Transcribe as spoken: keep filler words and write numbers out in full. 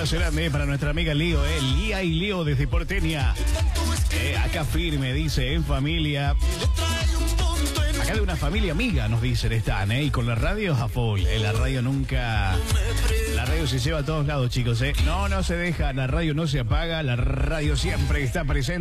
abrazo grande para nuestra amiga Lío, eh. Lía y Lío desde Porteña. Eh, acá firme, dice, en familia. Acá de una familia amiga, nos dicen, están, ¿eh? Y con la radio a full. Eh, la radio nunca... La radio se lleva a todos lados, chicos, ¿eh? No, no se deja, la radio no se apaga, la radio siempre está presente.